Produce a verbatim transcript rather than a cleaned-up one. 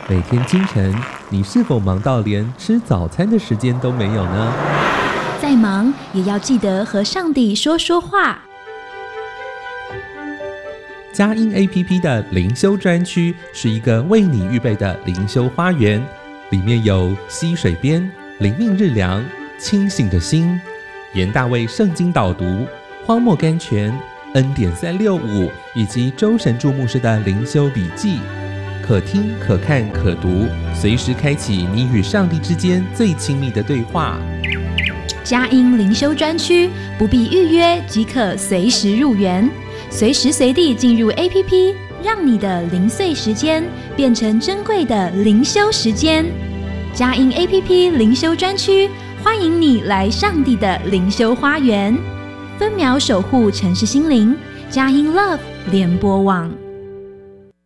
每天清晨，你是否忙到连吃早餐的时间都没有呢？ 再忙也要记得和上帝说说话。 佳音 A P P 的灵修专区是一个为你预备的灵修花园，里面有溪水边、灵命日粮、清醒的心、严大卫圣经导读、荒漠甘泉、恩典三六五以及周神助牧师的灵修笔记，可听可看可读，随时开启你与上帝之间最亲密的对话。 佳音灵修专区不必预约即可随时入园，随时随地进入 A P P， 让你的零碎时间变成珍贵的灵修时间。佳音 A P P 灵修专区，欢迎你来上帝的灵修花园，分秒守护城市心灵。佳音 Love 联播网。